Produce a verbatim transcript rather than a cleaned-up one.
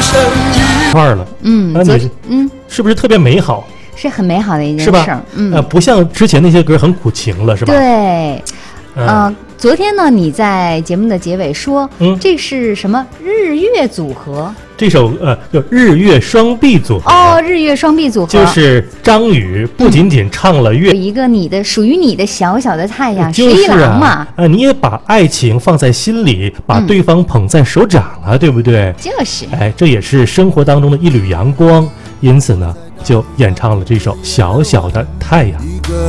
块儿了。 嗯， 啊，你嗯， 是不是特别美好？ 是很美好的一件事儿。嗯， 呃，不像之前那些歌很苦情了，是吧？ 对， 嗯、 呃，昨天呢，你在节目的结尾说， 嗯， 这是什么日月组合？ 这首呃叫日月双璧组合哦，日月双璧组合就是张宇不仅仅唱了乐， 有、嗯、一个你的属于你的小小的太阳， 就是十一郎嘛。 呃，你也把爱情放在心里，把对方捧在手掌了，嗯、对不对？ 就是， 哎，这也是生活当中的一缕阳光，因此呢，就演唱了这首《小小的太阳》。